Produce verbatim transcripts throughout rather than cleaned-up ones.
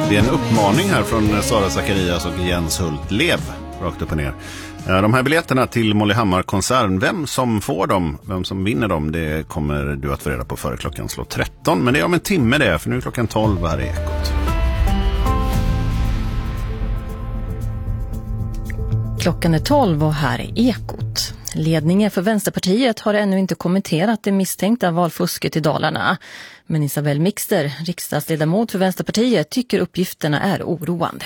Det är en uppmaning här från Sara Zacharias och Jens Hult. Lev, rakt upp och ner. De här biljetterna till Molly Hammar-konserten, vem som får dem, vem som vinner dem, det kommer du att få reda på före klockan slår tretton. Men det är om en timme det, för nu är klockan tolv här i Ekot. Klockan är tolv och här är Ekot. Ledningen för Vänsterpartiet har ännu inte kommenterat det misstänkta valfusket i Dalarna. Men Isabel Mixter, riksdagsledamot för Vänsterpartiet, tycker uppgifterna är oroande.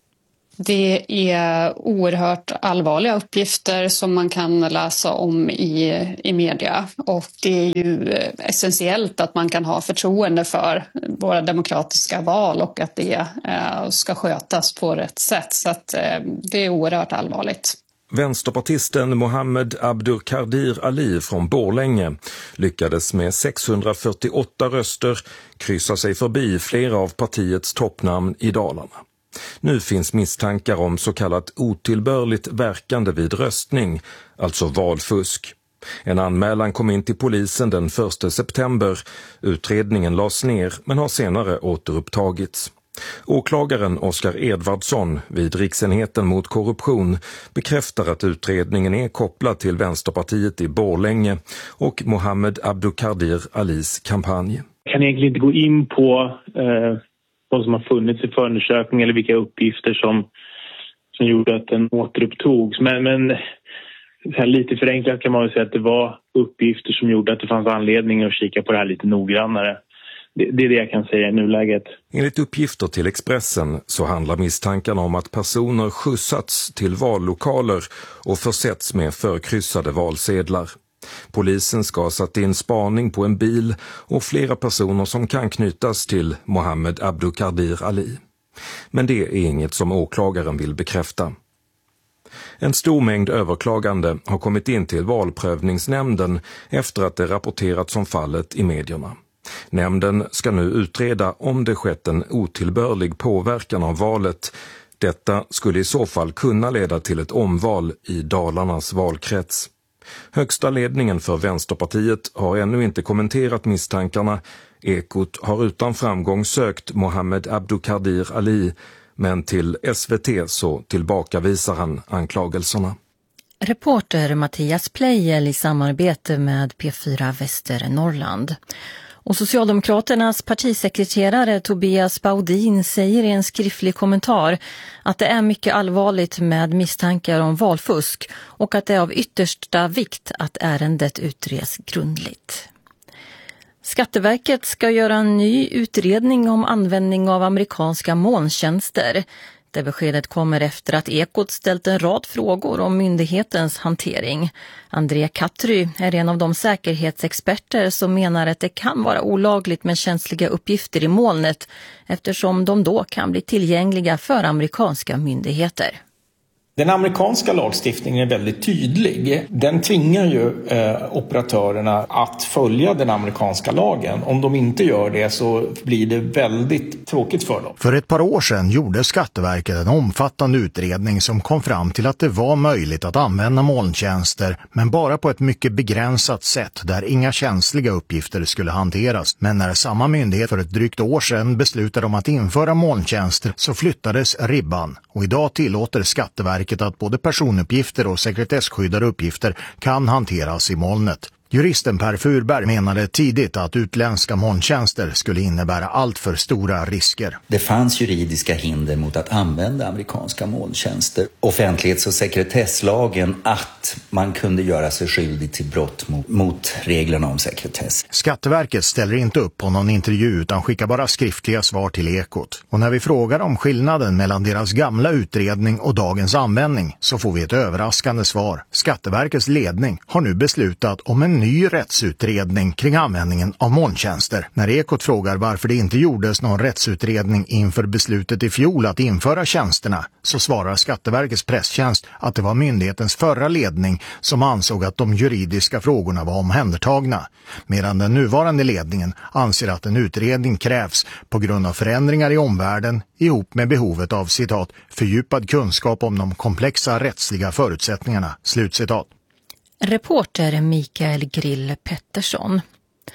Det är oerhört allvarliga uppgifter som man kan läsa om i, i media. Och det är ju essentiellt att man kan ha förtroende för våra demokratiska val och att det eh, ska skötas på rätt sätt. Så att, eh, det är oerhört allvarligt. Vänsterpartisten Mohammed Abdulkadir Ali från Borlänge lyckades med sexhundrafyrtioåtta röster kryssa sig förbi flera av partiets toppnamn i Dalarna. Nu finns misstankar om så kallat otillbörligt verkande vid röstning, alltså valfusk. En anmälan kom in till polisen den första september. Utredningen lades ner men har senare återupptagits. Åklagaren Oskar Edvardsson vid Riksenheten mot korruption bekräftar att utredningen är kopplad till Vänsterpartiet i Borlänge och Mohammed Abdulkadir Alis kampanj. Jag kan egentligen inte gå in på eh, vad som har funnits i förundersökningen eller vilka uppgifter som, som gjorde att den återupptogs. Men, men här lite förenklat kan man väl säga att det var uppgifter som gjorde att det fanns anledning att kika på det här lite noggrannare. Det, det är det jag kan säga i nuläget. Enligt uppgifter till Expressen så handlar misstankarna om att personer skjutsats till vallokaler och försetts med förkryssade valsedlar. Polisen ska ha satt in spaning på en bil och flera personer som kan knytas till Mohammed Abdulkadir Ali. Men det är inget som åklagaren vill bekräfta. En stor mängd överklagande har kommit in till valprövningsnämnden efter att det rapporterats om fallet i medierna. Nämnden ska nu utreda om det skett en otillbörlig påverkan av valet. Detta skulle i så fall kunna leda till ett omval i Dalarnas valkrets. Högsta ledningen för Vänsterpartiet har ännu inte kommenterat misstankarna. Ekot har utan framgång sökt Mohammed Abdulkadir Ali, men till S V T så tillbakavisar han anklagelserna. Reporter Mattias Pleijel i samarbete med P fyra Västernorrland. Och Socialdemokraternas partisekreterare Tobias Baudin säger i en skriftlig kommentar att det är mycket allvarligt med misstankar om valfusk och att det är av yttersta vikt att ärendet utreds grundligt. Skatteverket ska göra en ny utredning om användning av amerikanska molntjänster. Det beskedet kommer efter att Ekot ställt en rad frågor om myndighetens hantering. André Katry är en av de säkerhetsexperter som menar att det kan vara olagligt med känsliga uppgifter i molnet eftersom de då kan bli tillgängliga för amerikanska myndigheter. Den amerikanska lagstiftningen är väldigt tydlig. Den tvingar ju eh, operatörerna att följa den amerikanska lagen. Om de inte gör det så blir det väldigt tråkigt för dem. För ett par år sedan gjorde Skatteverket en omfattande utredning som kom fram till att det var möjligt att använda molntjänster, men bara på ett mycket begränsat sätt där inga känsliga uppgifter skulle hanteras. Men när samma myndighet för ett drygt år sedan beslutade om att införa molntjänster så flyttades ribban. Och idag tillåter Skatteverket att både personuppgifter och sekretesskyddade uppgifter kan hanteras i molnet. Juristen Per Furberg menade tidigt att utländska molntjänster skulle innebära allt för stora risker. Det fanns juridiska hinder mot att använda amerikanska molntjänster. Offentlighets- och sekretesslagen att man kunde göra sig skyldig till brott mot, mot reglerna om sekretess. Skatteverket ställer inte upp på någon intervju utan skickar bara skriftliga svar till Ekot. Och när vi frågar om skillnaden mellan deras gamla utredning och dagens användning så får vi ett överraskande svar. Skatteverkets ledning har nu beslutat om en ny rättsutredning kring användningen av molntjänster. När Ekot frågar varför det inte gjordes någon rättsutredning inför beslutet i fjol att införa tjänsterna så svarar Skatteverkets presstjänst att det var myndighetens förra ledning som ansåg att de juridiska frågorna var omhändertagna, medan den nuvarande ledningen anser att en utredning krävs på grund av förändringar i omvärlden ihop med behovet av citat fördjupad kunskap om de komplexa rättsliga förutsättningarna, slutcitat. Reporter Mikael Grill Pettersson.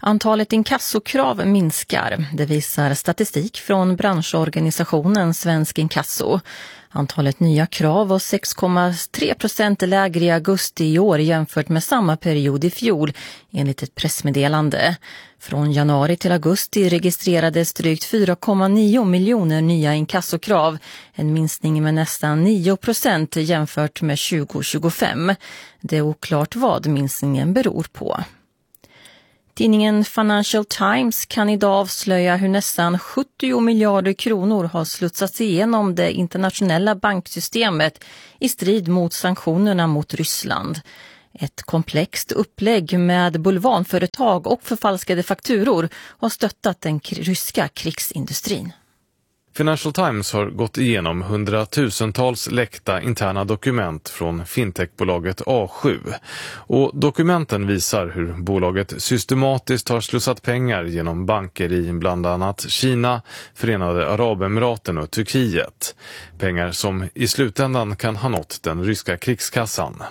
Antalet inkassokrav minskar. Det visar statistik från branschorganisationen Svensk Inkasso. Antalet nya krav var sex komma tre procent lägre i augusti i år jämfört med samma period i fjol, enligt ett pressmeddelande. Från januari till augusti registrerades drygt fyra komma nio miljoner nya inkassokrav, en minskning med nästan nio procent jämfört med tjugo tjugofem. Det är oklart vad minskningen beror på. Tidningen Financial Times kan idag avslöja hur nästan sjuttio miljarder kronor har slutsats igenom det internationella banksystemet i strid mot sanktionerna mot Ryssland. Ett komplext upplägg med bulvanföretag och förfalskade fakturor har stöttat den ryska krigsindustrin. Financial Times har gått igenom hundratusentals läckta interna dokument från fintechbolaget A sju. Och dokumenten visar hur bolaget systematiskt har slussat pengar genom banker i bland annat Kina, Förenade Arabemiraten och Turkiet. Pengar som i slutändan kan ha nått den ryska krigskassan.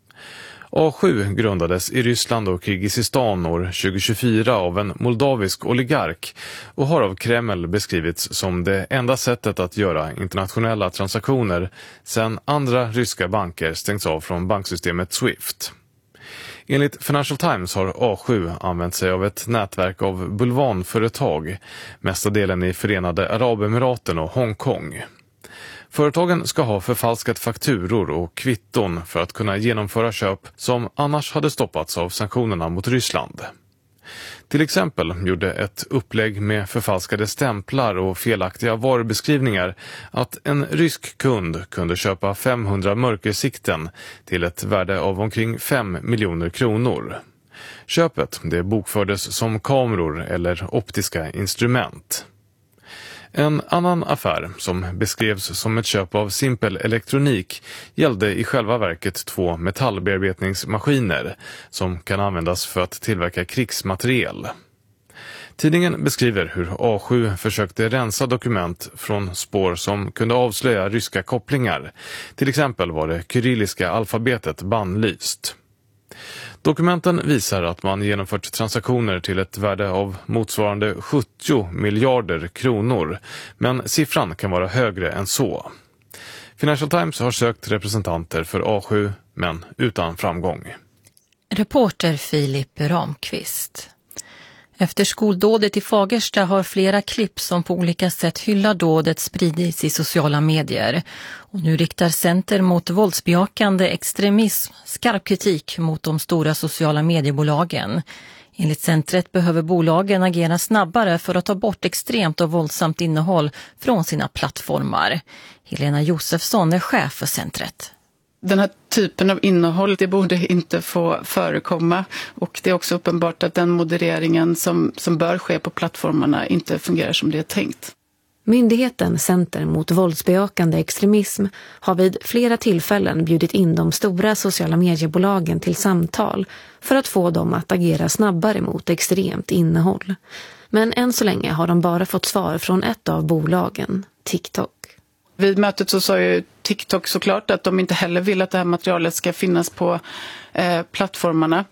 A sju grundades i Ryssland och Kirgizistan år tjugo tjugofyra av en moldavisk oligark och har av Kreml beskrivits som det enda sättet att göra internationella transaktioner sedan andra ryska banker stängts av från banksystemet Swift. Enligt Financial Times har A sju använt sig av ett nätverk av bulvanföretag, mesta delen i Förenade Arabemiraten och Hongkong. Företagen ska ha förfalskat fakturor och kvitton för att kunna genomföra köp som annars hade stoppats av sanktionerna mot Ryssland. Till exempel gjorde ett upplägg med förfalskade stämplar och felaktiga varubeskrivningar att en rysk kund kunde köpa femhundra mörkersikten till ett värde av omkring fem miljoner kronor. Köpet det bokfördes som kameror eller optiska instrument. En annan affär som beskrevs som ett köp av simpel elektronik gällde i själva verket två metallbearbetningsmaskiner som kan användas för att tillverka krigsmateriel. Tidningen beskriver hur A sju försökte rensa dokument från spår som kunde avslöja ryska kopplingar. Till exempel var det kyrilliska alfabetet bannlyst. Dokumenten visar att man genomfört transaktioner till ett värde av motsvarande sjuttio miljarder kronor, men siffran kan vara högre än så. Financial Times har sökt representanter för A sju, men utan framgång. Reporter Filip Ramqvist. Efter skoldådet i Fagersta har flera klipp som på olika sätt hyllar dådet spridits i sociala medier. Och nu riktar Center mot våldsbejakande extremism skarp kritik mot de stora sociala mediebolagen. Enligt centret behöver bolagen agera snabbare för att ta bort extremt och våldsamt innehåll från sina plattformar. Helena Josefsson är chef för centret. Den här typen av innehåll, det borde inte få förekomma, och det är också uppenbart att den modereringen som, som bör ske på plattformarna inte fungerar som det är tänkt. Myndigheten Center mot våldsbejakande extremism har vid flera tillfällen bjudit in de stora sociala mediebolagen till samtal för att få dem att agera snabbare mot extremt innehåll. Men än så länge har de bara fått svar från ett av bolagen, TikTok. Vid mötet så sa ju TikTok såklart att de inte heller vill att det här materialet ska finnas på eh, plattformarna.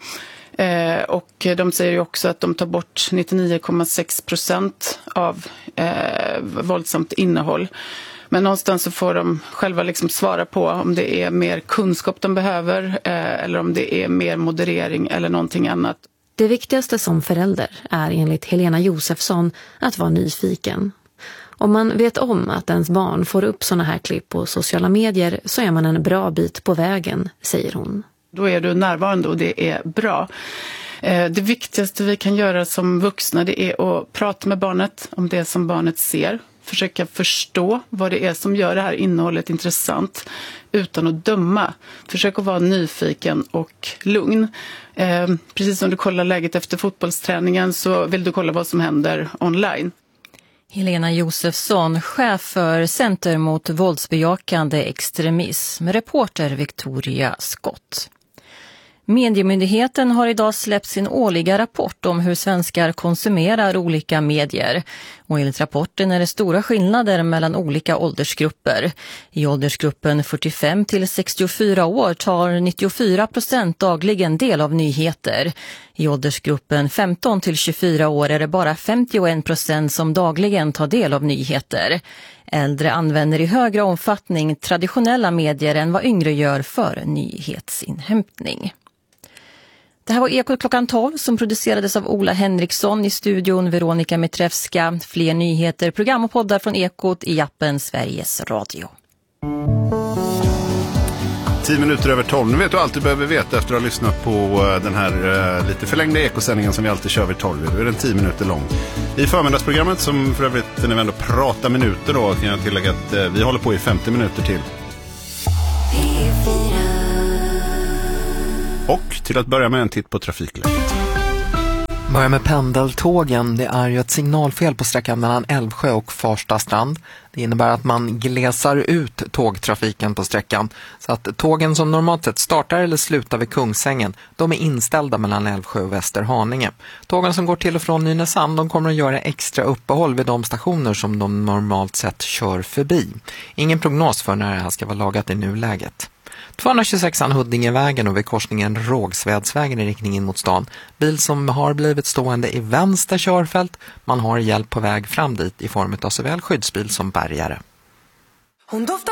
Eh, och de säger ju också att de tar bort nittionio komma sex procent av eh, våldsamt innehåll. Men någonstans så får de själva liksom svara på om det är mer kunskap de behöver eh, eller om det är mer moderering eller någonting annat. Det viktigaste som förälder är enligt Helena Josefsson att vara nyfiken. Om man vet om att ens barn får upp såna här klipp på sociala medier så är man en bra bit på vägen, säger hon. Då är du närvarande och det är bra. Det viktigaste vi kan göra som vuxna, det är att prata med barnet om det som barnet ser. Försöka förstå vad det är som gör det här innehållet intressant utan att döma. Försök att vara nyfiken och lugn. Precis som du kollar läget efter fotbollsträningen så vill du kolla vad som händer online. Helena Josefsson, chef för Center mot våldsbejakande extremism, reporter Victoria Skott. Mediemyndigheten har idag släppt sin årliga rapport om hur svenskar konsumerar olika medier. Och enligt rapporten är det stora skillnader mellan olika åldersgrupper. I åldersgruppen fyrtiofem till sextiofyra år tar nittiofyra procent dagligen del av nyheter. I åldersgruppen femton till tjugofyra år är det bara femtioen procent som dagligen tar del av nyheter. Äldre använder i högre omfattning traditionella medier än vad yngre gör för nyhetsinhämtning. Det här var Ekot klockan tolv som producerades av Ola Henriksson, i studion Veronika Mitrevska. Fler nyheter, program och poddar från Ekot i appen Sveriges Radio. Tio minuter över tolv. Nu vet du allt du behöver veta efter att ha lyssnat på den här uh, lite förlängda ekosändningen som vi alltid kör vid tolv. Nu är den tio minuter lång. I förmiddagsprogrammet, som för övrigt när vi ändå pratar minuter då, kan jag tillägga att uh, vi håller på i femtio minuter till. Och till att börja med en titt på trafikläget. Börja med pendeltågen. Det är ju ett signalfel på sträckan mellan Älvsjö och Farsta strand. Det innebär att man glesar ut tågtrafiken på sträckan. Så att tågen som normalt sett startar eller slutar vid Kungsängen, de är inställda mellan Älvsjö och Västerhaninge. Tågen som går till och från Nynäshamn, de kommer att göra extra uppehåll vid de stationer som de normalt sett kör förbi. Ingen prognos för när det här ska vara lagat i nuläget. tvåhundratjugosexan Huddingevägen och vid korsningen Rågsvedsvägen i riktningen mot stan. Bil som har blivit stående i vänster körfält. Man har hjälp på väg fram dit i form av såväl skyddsbil som bärgare.